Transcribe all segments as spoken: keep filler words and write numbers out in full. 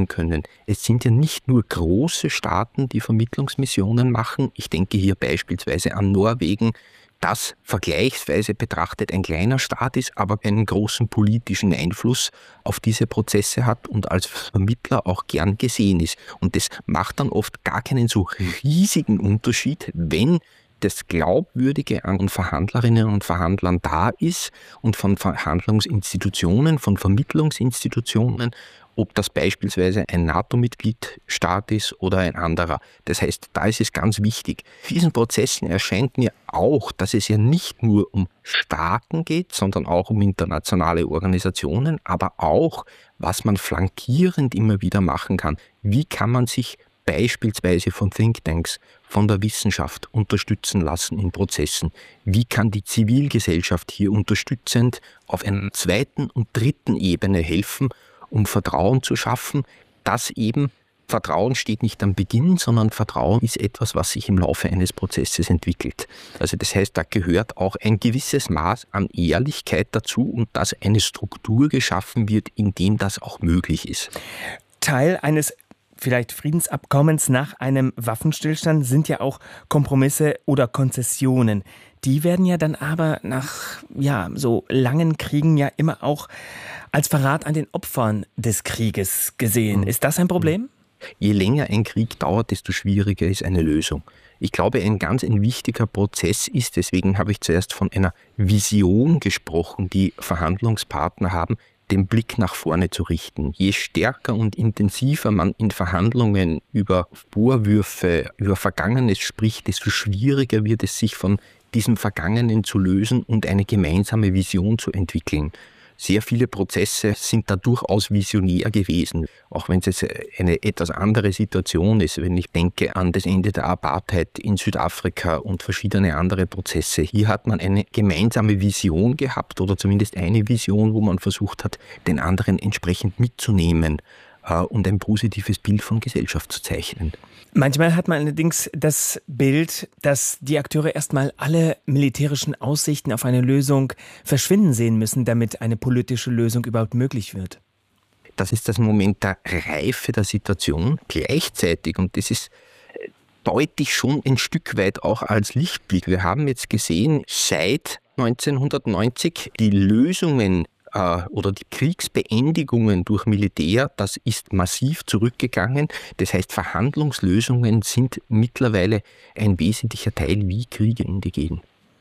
vermitteln können. Es sind ja nicht nur große Staaten, die Vermittlungsmissionen machen. Ich denke hier beispielsweise an Norwegen, das vergleichsweise betrachtet ein kleiner Staat ist, aber einen großen politischen Einfluss auf diese Prozesse hat und als Vermittler auch gern gesehen ist. Und das macht dann oft gar keinen so riesigen Unterschied, wenn das Glaubwürdige an Verhandlerinnen und Verhandlern da ist und von Verhandlungsinstitutionen, von Vermittlungsinstitutionen, ob das beispielsweise ein NATO-Mitgliedstaat ist oder ein anderer. Das heißt, da ist es ganz wichtig. Diesen Prozessen erscheint mir auch, dass es ja nicht nur um Staaten geht, sondern auch um internationale Organisationen, aber auch, was man flankierend immer wieder machen kann. Wie kann man sich beispielsweise von Thinktanks, von der Wissenschaft unterstützen lassen in Prozessen? Wie kann die Zivilgesellschaft hier unterstützend auf einer zweiten und dritten Ebene helfen, um Vertrauen zu schaffen, dass eben Vertrauen steht nicht am Beginn, sondern Vertrauen ist etwas, was sich im Laufe eines Prozesses entwickelt. Also das heißt, da gehört auch ein gewisses Maß an Ehrlichkeit dazu und dass eine Struktur geschaffen wird, in dem das auch möglich ist. Teil eines vielleicht Friedensabkommens nach einem Waffenstillstand sind ja auch Kompromisse oder Konzessionen. Die werden ja dann aber nach ja, so langen Kriegen ja immer auch als Verrat an den Opfern des Krieges gesehen. Ist das ein Problem? Je länger ein Krieg dauert, desto schwieriger ist eine Lösung. Ich glaube, ein ganz ein wichtiger Prozess ist, deswegen habe ich zuerst von einer Vision gesprochen, die Verhandlungspartner haben, den Blick nach vorne zu richten. Je stärker und intensiver man in Verhandlungen über Vorwürfe, über Vergangenes spricht, desto schwieriger wird es, sich von diesem Vergangenen zu lösen und eine gemeinsame Vision zu entwickeln. Sehr viele Prozesse sind da durchaus visionär gewesen, auch wenn es jetzt eine etwas andere Situation ist. Wenn ich denke an das Ende der Apartheid in Südafrika und verschiedene andere Prozesse. Hier hat man eine gemeinsame Vision gehabt oder zumindest eine Vision, wo man versucht hat, den anderen entsprechend mitzunehmen äh, und ein positives Bild von Gesellschaft zu zeichnen. Manchmal hat man allerdings das Bild, dass die Akteure erstmal alle militärischen Aussichten auf eine Lösung verschwinden sehen müssen, damit eine politische Lösung überhaupt möglich wird. Das ist das Moment der Reife der Situation. Gleichzeitig, und das ist deutlich schon ein Stück weit auch als Lichtblick. Wir haben jetzt gesehen, seit neunzehnhundertneunzig die Lösungen oder die Kriegsbeendigungen durch Militär, das ist massiv zurückgegangen. Das heißt, Verhandlungslösungen sind mittlerweile ein wesentlicher Teil, wie Kriege ende gehen.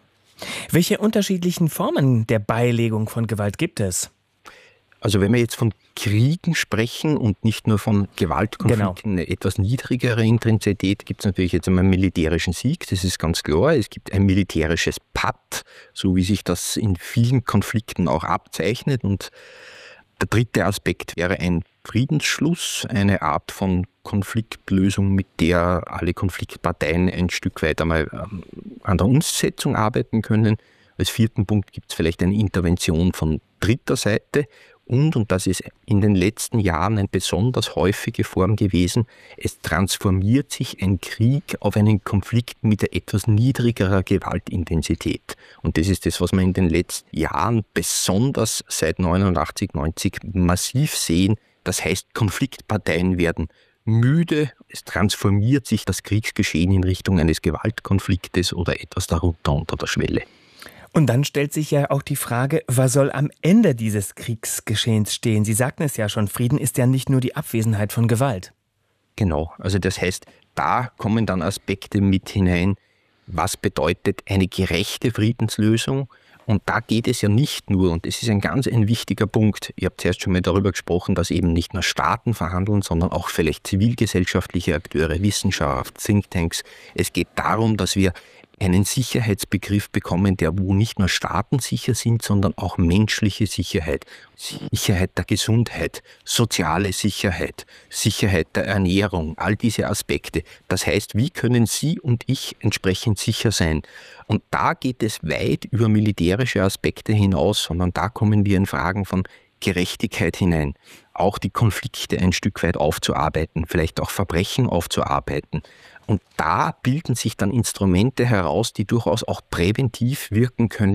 Welche unterschiedlichen Formen der Beilegung von Gewalt gibt es? Also wenn wir jetzt von Kriegen sprechen und nicht nur von Gewaltkonflikten, genau, eine etwas niedrigere Intensität, gibt es natürlich jetzt einmal einen militärischen Sieg, das ist ganz klar. Es gibt ein militärisches Patt, so wie sich das in vielen Konflikten auch abzeichnet. Und der dritte Aspekt wäre ein Friedensschluss, eine Art von Konfliktlösung, mit der alle Konfliktparteien ein Stück weit einmal an der Umsetzung arbeiten können. Als vierten Punkt gibt es vielleicht eine Intervention von dritter Seite. Und, und das ist in den letzten Jahren eine besonders häufige Form gewesen, es transformiert sich ein Krieg auf einen Konflikt mit etwas niedrigerer Gewaltintensität. Und das ist das, was wir in den letzten Jahren besonders seit neunundachtzig, neunzig massiv sehen. Das heißt, Konfliktparteien werden müde, es transformiert sich das Kriegsgeschehen in Richtung eines Gewaltkonfliktes oder etwas darunter unter der Schwelle. Und dann stellt sich ja auch die Frage, was soll am Ende dieses Kriegsgeschehens stehen? Sie sagten es ja schon, Frieden ist ja nicht nur die Abwesenheit von Gewalt. Genau, also das heißt, da kommen dann Aspekte mit hinein, was bedeutet eine gerechte Friedenslösung? Und da geht es ja nicht nur, und das ist ein ganz ein wichtiger Punkt, ihr habt zuerst schon mal darüber gesprochen, dass eben nicht nur Staaten verhandeln, sondern auch vielleicht zivilgesellschaftliche Akteure, Wissenschaft, Thinktanks. Es geht darum, dass wir einen Sicherheitsbegriff bekommen, der wo nicht nur Staaten sicher sind, sondern auch menschliche Sicherheit, Sicherheit der Gesundheit, soziale Sicherheit, Sicherheit der Ernährung, all diese Aspekte. Das heißt, wie können Sie und ich entsprechend sicher sein? Und da geht es weit über militärische Aspekte hinaus, sondern da kommen wir in Fragen von Gerechtigkeit hinein, auch die Konflikte ein Stück weit aufzuarbeiten, vielleicht auch Verbrechen aufzuarbeiten. Und da bilden sich dann Instrumente heraus, die durchaus auch präventiv wirken können,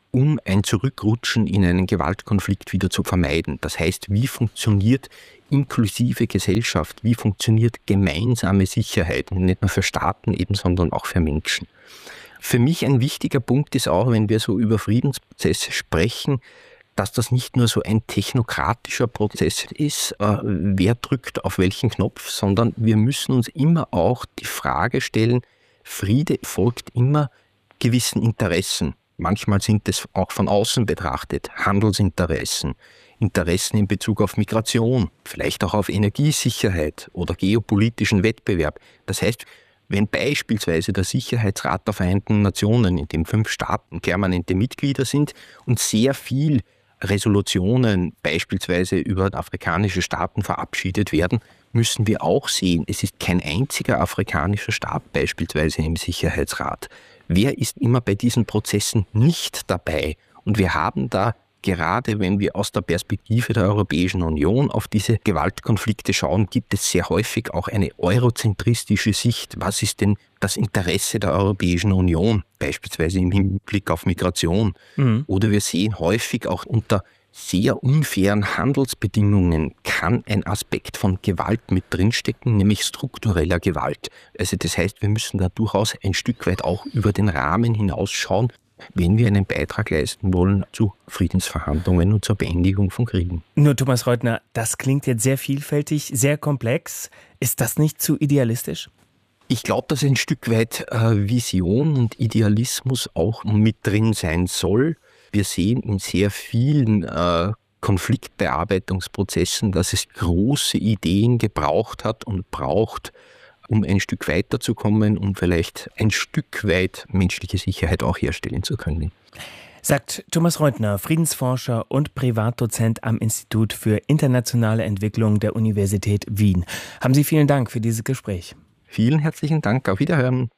um ein Zurückrutschen in einen Gewaltkonflikt wieder zu vermeiden. Das heißt, wie funktioniert inklusive Gesellschaft, wie funktioniert gemeinsame Sicherheit, nicht nur für Staaten eben, sondern auch für Menschen. Für mich ein wichtiger Punkt ist auch, wenn wir so über Friedensprozesse sprechen, dass das nicht nur so ein technokratischer Prozess ist, äh, wer drückt auf welchen Knopf, sondern wir müssen uns immer auch die Frage stellen, Friede folgt immer gewissen Interessen. Manchmal sind es auch von außen betrachtet Handelsinteressen, Interessen in Bezug auf Migration, vielleicht auch auf Energiesicherheit oder geopolitischen Wettbewerb. Das heißt, wenn beispielsweise der Sicherheitsrat der Vereinten Nationen, in dem fünf Staaten permanente Mitglieder sind und sehr viel Resolutionen beispielsweise über afrikanische Staaten verabschiedet werden, müssen wir auch sehen, es ist kein einziger afrikanischer Staat beispielsweise im Sicherheitsrat. Wer ist immer bei diesen Prozessen nicht dabei? Und wir haben da, gerade wenn wir aus der Perspektive der Europäischen Union auf diese Gewaltkonflikte schauen, gibt es sehr häufig auch eine eurozentristische Sicht. Was ist denn das Interesse der Europäischen Union, beispielsweise im Hinblick auf Migration? Mhm. Oder wir sehen häufig auch unter sehr unfairen Handelsbedingungen kann ein Aspekt von Gewalt mit drinstecken, nämlich struktureller Gewalt. Also das heißt, wir müssen da durchaus ein Stück weit auch über den Rahmen hinausschauen, wenn wir einen Beitrag leisten wollen zu Friedensverhandlungen und zur Beendigung von Kriegen. Nur Thomas Reutner, das klingt jetzt sehr vielfältig, sehr komplex. Ist das nicht zu idealistisch? Ich glaube, dass ein Stück weit äh, Vision und Idealismus auch mit drin sein soll. Wir sehen in sehr vielen äh, Konfliktbearbeitungsprozessen, dass es große Ideen gebraucht hat und braucht, um ein Stück weiterzukommen, um vielleicht ein Stück weit menschliche Sicherheit auch herstellen zu können. Sagt Thomas Reutner, Friedensforscher und Privatdozent am Institut für internationale Entwicklung der Universität Wien. Haben Sie vielen Dank für dieses Gespräch. Vielen herzlichen Dank. Auf Wiederhören.